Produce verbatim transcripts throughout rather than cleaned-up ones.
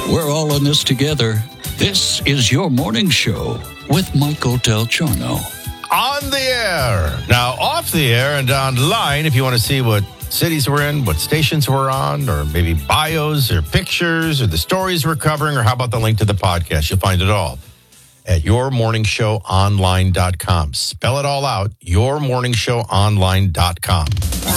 We're all in this together. This is your morning show with Michael Del Giorno. On the air. Now, off the air and online, if you want to see what cities we're in, what stations we're on, or maybe bios or pictures or the stories we're covering, or how about the link to the podcast? You'll find it all at your morning show online dot com. Spell it all out, your morning show online dot com.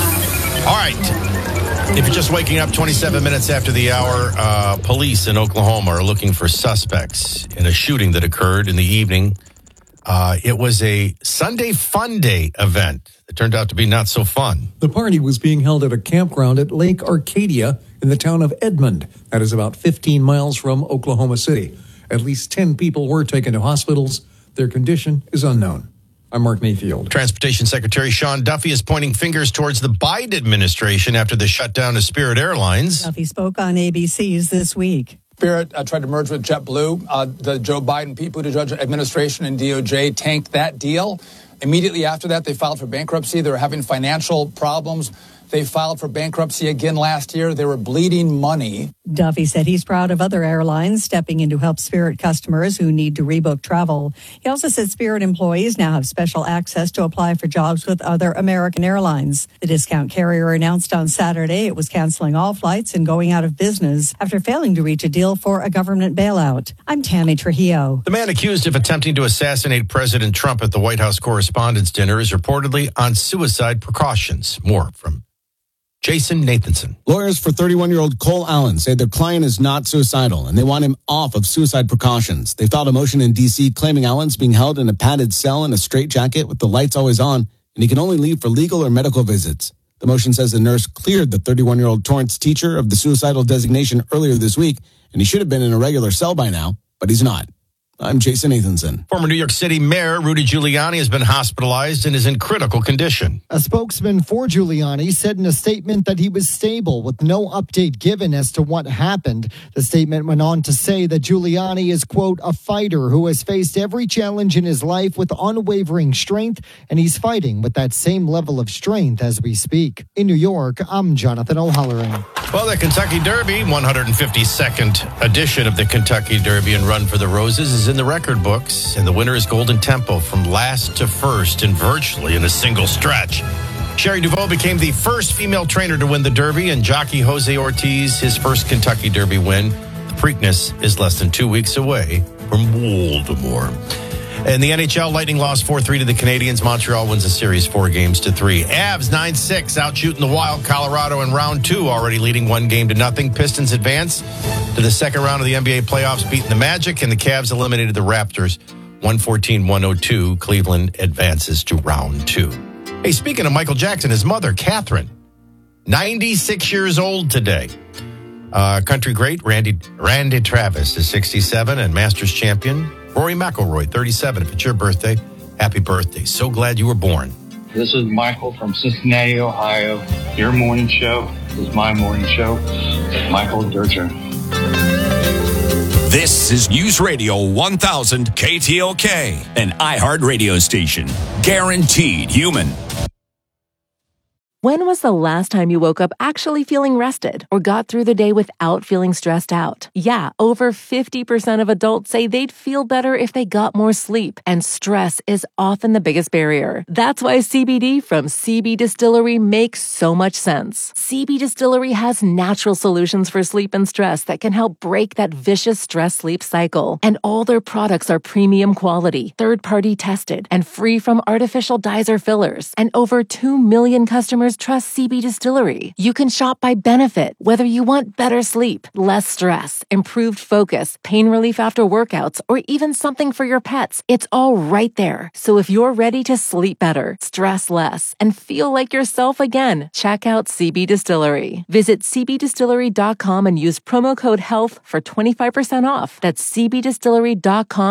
All right. If you're just waking up twenty-seven minutes after the hour, uh, police in Oklahoma are looking for suspects in a shooting that occurred in the evening. Uh, it was a Sunday Fun Day event. It turned out to be not so fun. The party was being held at a campground at Lake Arcadia in the town of Edmond. That is about fifteen miles from Oklahoma City. At least ten people were taken to hospitals. Their condition is unknown. I'm Mark Mayfield. Transportation Secretary Sean Duffy is pointing fingers towards the Biden administration after the shutdown of Spirit Airlines. Duffy spoke on A B C's This Week. Spirit uh, tried to merge with JetBlue. Uh, the Joe Biden, Pete Buttigieg administration and D O J tanked that deal. Immediately after that, they filed for bankruptcy. They were having financial problems. They filed for bankruptcy again last year. They were bleeding money. Duffy said he's proud of other airlines stepping in to help Spirit customers who need to rebook travel. He also said Spirit employees now have special access to apply for jobs with other American airlines. The discount carrier announced on Saturday it was canceling all flights and going out of business after failing to reach a deal for a government bailout. I'm Tammy Trujillo. The man accused of attempting to assassinate President Trump at the White House Correspondents' Dinner is reportedly on suicide precautions. More from Jason Nathanson. Lawyers for thirty-one-year-old Cole Allen say their client is not suicidal and they want him off of suicide precautions. They filed a motion in D C claiming Allen's being held in a padded cell in a straitjacket with the lights always on, and he can only leave for legal or medical visits. The motion says the nurse cleared the thirty-one-year-old Torrance teacher of the suicidal designation earlier this week, and he should have been in a regular cell by now, but he's not. I'm Jason Nathanson. Former New York City Mayor Rudy Giuliani has been hospitalized and is in critical condition. A spokesman for Giuliani said in a statement that he was stable with no update given as to what happened. The statement went on to say that Giuliani is, quote, a fighter who has faced every challenge in his life with unwavering strength, and he's fighting with that same level of strength as we speak. In New York, I'm Jonathan O'Halloran. Well, the Kentucky Derby, one hundred fifty-second edition of the Kentucky Derby and Run for the Roses, is in the record books, and the winner is Golden Tempo from last to first and virtually in a single stretch. Sherry Duval became the first female trainer to win the Derby, and jockey Jose Ortiz, his first Kentucky Derby win. The Preakness is less than two weeks away from Baltimore. And the N H L, Lightning lost four three to the Canadiens. Montreal wins the series four games to three. Avs nine six out shooting the Wild. Colorado in round two already leading one game to nothing. Pistons advance to the second round of the N B A playoffs, beating the Magic, and the Cavs eliminated the Raptors one fourteen to one oh two. Cleveland advances to round two. Hey, speaking of Michael Jackson, his mother, Catherine, ninety-six years old today. Uh, country great Randy Randy Travis is sixty-seven, and Masters champion Rory McIlroy, thirty-seven. If it's your birthday, happy birthday. So glad you were born. This is Michael from Cincinnati, Ohio. Your morning show is my morning show. Michael Durcher. This is News Radio one thousand K T L K, an iHeart radio station. Guaranteed human. When was the last time you woke up actually feeling rested or got through the day without feeling stressed out? Yeah, over fifty percent of adults say they'd feel better if they got more sleep, and stress is often the biggest barrier. That's why C B D from C B Distillery makes so much sense. C B Distillery has natural solutions for sleep and stress that can help break that vicious stress-sleep cycle. And all their products are premium quality, third-party tested, and free from artificial dyes or fillers. And over two million customers trust C B Distillery. You can shop by benefit, whether you want better sleep, less stress, improved focus, pain relief after workouts, or even something for your pets. It's all right there. So if you're ready to sleep better, stress less, and feel like yourself again, check out C B Distillery. Visit c b distillery dot com and use promo code HEALTH for twenty-five percent off. That's c b distillery dot com.